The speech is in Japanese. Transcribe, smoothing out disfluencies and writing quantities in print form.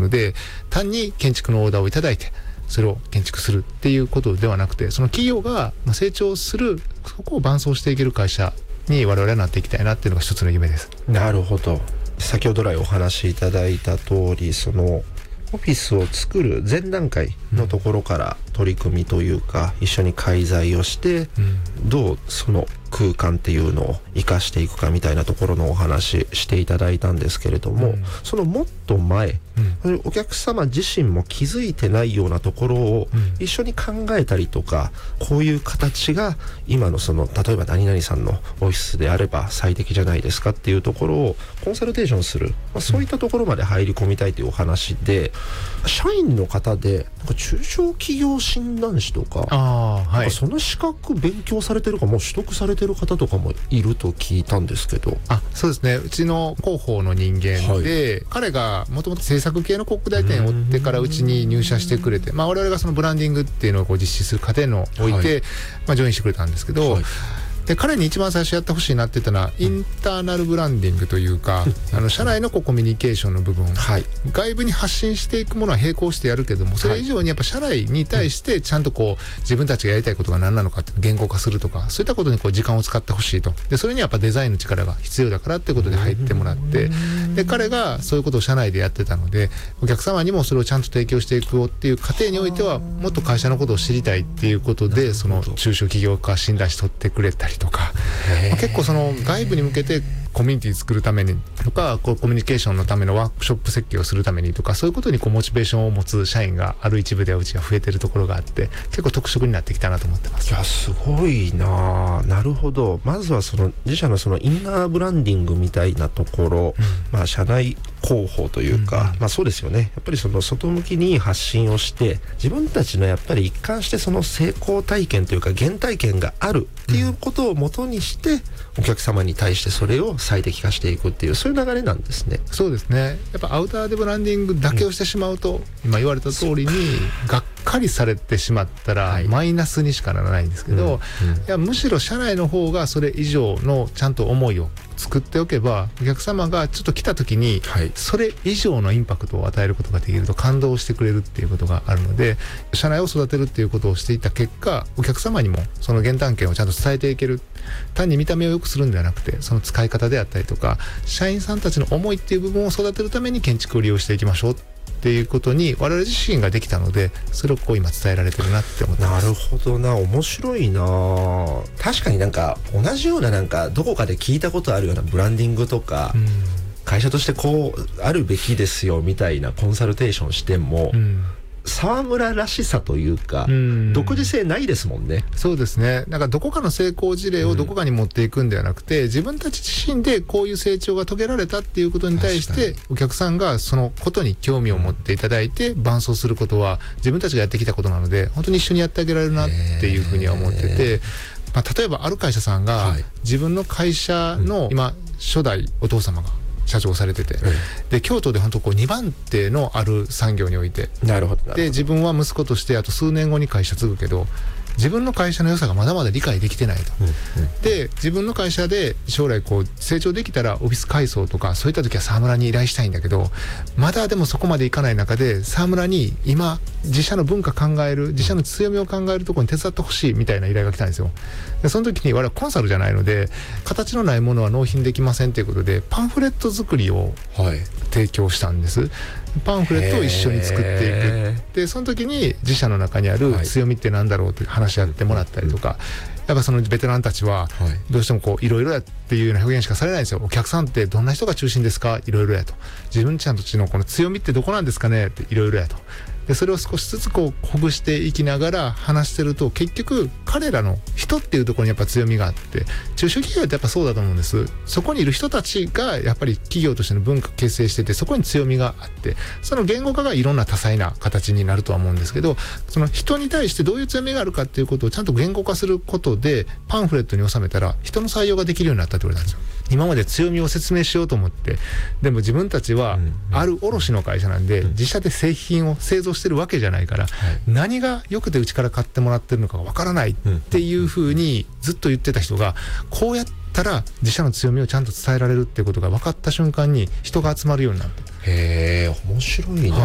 ので、単に建築のオーダーをいただいてそれを建築するっていうことではなくて、その企業が成長する、そこを伴走していける会社に我々はなっていきたいなっていうのが一つの夢です。 なるほど。先ほど来お話しいただいた通り、そのオフィスを作る前段階のところから取り組みというか、一緒に介在をして、どうその空間っていうのを生かしていくかみたいなところのお話していただいたんですけれども、そのもっと前、お客様自身も気づいてないようなところを一緒に考えたりとか、こういう形が今のその例えば何々さんのオフィスであれば最適じゃないですかっていうところをコンサルテーションする、そういったところまで入り込みたいというお話で、社員の方でなんか中小企業診断士とか、なんかその資格勉強されてるかもう取得されてる方とかもいると聞いたんですけど。 そうですね、うちの広報の人間で、彼がもともと制作系の広告代理店を追ってからうちに入社してくれて、我々がそのブランディングっていうのを実施する過程のおいて、ジョインしてくれたんですけど、で彼に一番最初やってほしいなって言ったのはインターナルブランディングというか社内のコミュニケーションの部分、外部に発信していくものは並行してやるけども、それ以上にやっぱ社内に対してちゃんと自分たちがやりたいことが何なのかって言語化するとか、そういったことに時間を使ってほしいと。でそれにはやっぱデザインの力が必要だからってことで入ってもらって、で彼がそういうことを社内でやってたので、お客様にもそれをちゃんと提供していくっていう過程においてはもっと会社のことを知りたいっていうことで、その中小企業家診断士取ってくれたりとか、結構その外部に向けてコミュニティ作るためにとか、コミュニケーションのためのワークショップ設計をするためにとか、そういうことにモチベーションを持つ社員がある一部ではうちが増えてるところがあって、結構特色になってきたなと思ってます。 いやすごいな。なるほど。まずはその自社のそのインナーブランディングみたいなところ、社内広報というか、そうですよね。やっぱりその外向きに発信をして、自分たちのやっぱり一貫してその成功体験というか原体験があるっていうことをもとにして、お客様に対してそれを最適化していくっていう、そういう流れなんですね。 そうですね。やっぱアウターでブランディングだけをしてしまうと、今言われた通りにがっかりされてしまったらマイナスにしかならないんですけど、いやむしろ社内の方がそれ以上のちゃんと思いを作っておけば、お客様がちょっと来た時にそれ以上のインパクトを与えることができると感動してくれるっていうことがあるので、社内を育てるっていうことをしていた結果、お客様にもその原体験をちゃんと伝えていける。単に見た目を良くするんではなくて、その使い方であったりとか、社員さんたちの思いっていう部分を育てるために建築を利用していきましょうっていうことに我々自身ができたので、それを今伝えられてるなって思ってます。 なるほどな。面白いな。確かになんか同じようななんかどこかで聞いたことあるようなブランディングとか、会社としてこうあるべきですよみたいなコンサルテーションしても、沢村らしさというか、独自性ないですもんね。 そうですね。なんかどこかの成功事例をどこかに持っていくんではなくて、自分たち自身でこういう成長が遂げられたっていうことに対してお客さんがそのことに興味を持っていただいて伴走することは自分たちがやってきたことなので、本当に一緒にやってあげられるなっていうふうには思ってて、例えばある会社さんが自分の会社の今初代お父様が社長されてて、で京都で本当2番手のある産業において、で自分は息子としてあと数年後に会社継ぐけど、自分の会社の良さがまだまだ理解できてないと、で自分の会社で将来成長できたらオフィス改装とかそういった時は沢村に依頼したいんだけど、まだでもそこまでいかない中で沢村に今自社の文化考える、自社の強みを考えるところに手伝ってほしいみたいな依頼が来たんですよ。でその時に我々コンサルじゃないので、形のないものは納品できませんということでパンフレット作りを提供したんです。パンフレットを一緒に作っていく。でその時に自社の中にある強みって何だろうって話し合ってもらったりとか、やっぱそのベテランたちはどうしてもいろいろやっていうような表現しかされないんですよ。お客さんってどんな人が中心ですか、いろいろやと。自分たちのこの強みってどこなんですかねっていろいろやと。でそれを少しずつほぐしていきながら話してると、結局彼らの人っていうところにやっぱ強みがあって、中小企業ってやっぱそうだと思うんです。そこにいる人たちがやっぱり企業としての文化形成してて、そこに強みがあって、その言語化がいろんな多彩な形になるとは思うんですけど、その人に対してどういう強みがあるかっていうことをちゃんと言語化することでパンフレットに収めたら人の採用ができるようになったって言われたんですよ。今まで強みを説明しようと思って、でも自分たちはある卸の会社なんで、自社で製品を製造してるわけじゃないから、何が良くてうちから買ってもらってるのかわからないっていうふうにずっと言ってた人が、こうやったら自社の強みをちゃんと伝えられるっていうことが分かった瞬間に人が集まるようになった。 へえ、面白いな。